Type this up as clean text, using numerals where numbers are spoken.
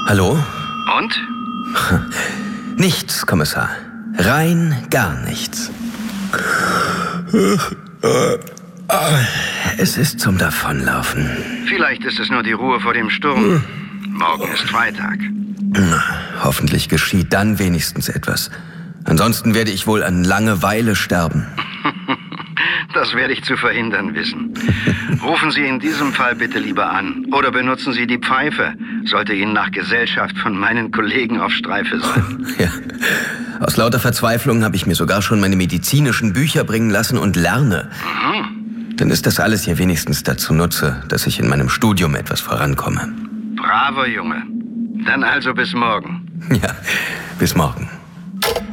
Hallo? Und? Nichts, Kommissar. Rein gar nichts. Es ist zum Davonlaufen. Vielleicht ist es nur die Ruhe vor dem Sturm. Morgen ist Freitag. Hoffentlich geschieht dann wenigstens etwas. Ansonsten werde ich wohl an Langeweile sterben. Das werde ich zu verhindern wissen. Rufen Sie in diesem Fall bitte lieber an. Oder benutzen Sie die Pfeife, sollte Ihnen nach Gesellschaft von meinen Kollegen auf Streife sein. Ja. Aus lauter Verzweiflung habe ich mir sogar schon meine medizinischen Bücher bringen lassen und lerne. Dann ist das alles hier wenigstens dazu nutze, dass ich in meinem Studium etwas vorankomme. Braver Junge. Dann also bis morgen. Ja, bis morgen.